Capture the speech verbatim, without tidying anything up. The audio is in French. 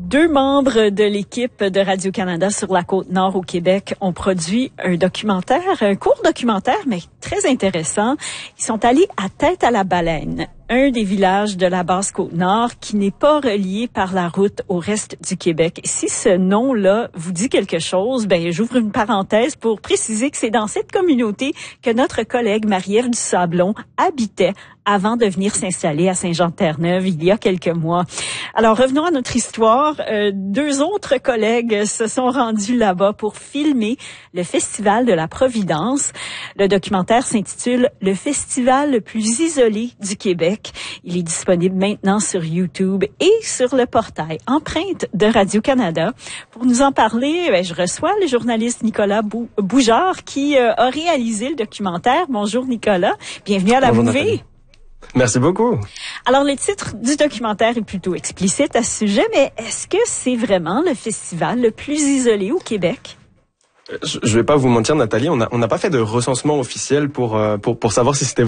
Deux membres de l'équipe de Radio-Canada sur la Côte-Nord au Québec ont produit un documentaire, un court documentaire, mais très intéressant. Ils sont allés à Tête-à-la-Baleine, un des villages de la Basse-Côte-Nord qui n'est pas relié par la route au reste du Québec. Si ce nom-là vous dit quelque chose, ben j'ouvre une parenthèse pour préciser que c'est dans cette communauté que notre collègue Marie-Ève Dusablon habitait avant de venir s'installer à Saint-Jean-de-Terre-Neuve il y a quelques mois. Alors, revenons à notre histoire. Euh, deux autres collègues se sont rendus là-bas pour filmer le Festival de la Providence. Le documentaire s'intitule « Le festival le plus isolé du Québec ». Il est disponible maintenant sur YouTube et sur le portail Empreinte de Radio-Canada. Pour nous en parler, ben, je reçois le journaliste Nicolas Bou- Boujard qui euh, a réalisé le documentaire. Bonjour Nicolas, bienvenue à la Bonjour, Bouvée. Nathalie. Merci beaucoup. Alors, le titre du documentaire est plutôt explicite à ce sujet, mais est-ce que c'est vraiment le festival le plus isolé au Québec? Je, je vais pas vous mentir, Nathalie, on n'a on n'a pas fait de recensement officiel pour, euh, pour, pour savoir si c'était